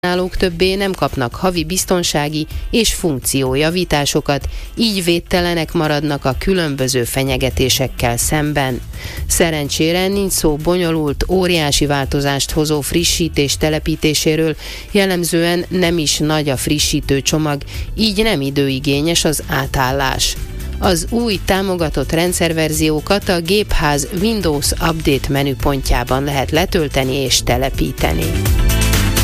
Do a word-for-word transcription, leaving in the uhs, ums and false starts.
Náluk többé nem kapnak havi biztonsági és funkciójavításokat, így védtelenek maradnak a különböző fenyegetésekkel szemben. Szerencsére nincs szó bonyolult, óriási változást hozó frissítés telepítéséről, jellemzően nem is nagy a frissítő csomag, így nem időigényes az átállás. Az új támogatott rendszerverziókat a gépház Windows Update menüpontjában lehet letölteni és telepíteni.